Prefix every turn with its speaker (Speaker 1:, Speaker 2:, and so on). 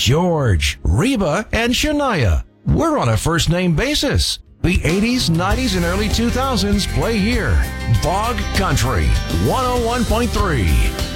Speaker 1: George, Reba, and Shania. We're on a first-name basis. The 80s, 90s, and early 2000s play here. Bog Country, 101.3.